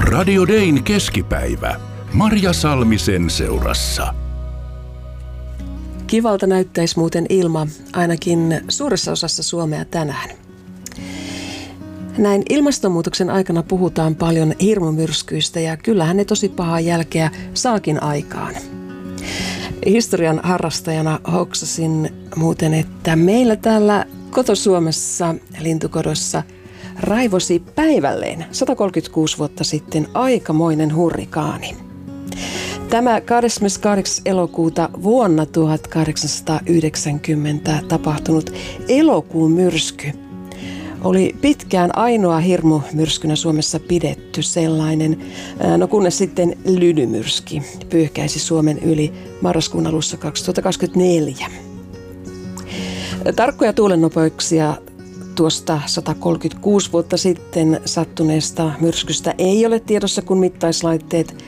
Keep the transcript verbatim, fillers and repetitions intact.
Radio Dayn keskipäivä. Marja Salmisen seurassa. Kivalta näyttäisi muuten ilma, ainakin suuressa osassa Suomea tänään. Näin ilmastonmuutoksen aikana puhutaan paljon hirmumyrskyistä ja kyllähän ne tosi pahaa jälkeä saakin aikaan. Historian harrastajana hoksasin muuten, että meillä täällä koto-Suomessa lintukodossa raivosi päivälleen sata kolmekymmentäkuusi vuotta sitten aikamoinen hurrikaani. Tämä kahdeskymmeneskahdeksas elokuuta vuonna tuhatkahdeksansataayhdeksänkymmentä tapahtunut elokuun myrsky oli pitkään ainoa hirmumyrskynä Suomessa pidetty sellainen, no kunnes sitten Lydymyrsky pyyhkäisi Suomen yli marraskuun alussa kaksituhattakaksikymmentäneljä. Tarkkoja tuulennopeuksia tuosta sata kolmekymmentäkuusi vuotta sitten sattuneesta myrskystä ei ole tiedossa, kun mittaislaitteet